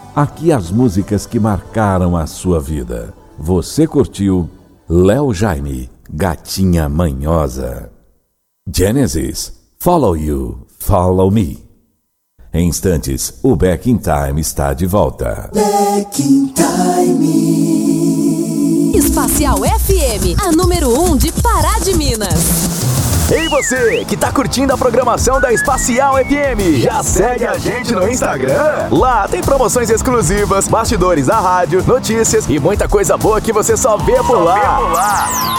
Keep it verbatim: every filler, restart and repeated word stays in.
Aqui as músicas que marcaram a sua vida. Você curtiu Léo Jaime, Gatinha Manhosa. Genesis, Follow You, Follow Me. Em instantes, o Back in Time está de volta. Back in Time. Espacial F M, a número um de Pará de Minas. Ei você, que tá curtindo a programação da Espacial F M, já segue a gente no Instagram? Lá tem promoções exclusivas, bastidores da rádio, notícias e muita coisa boa que você só vê por lá.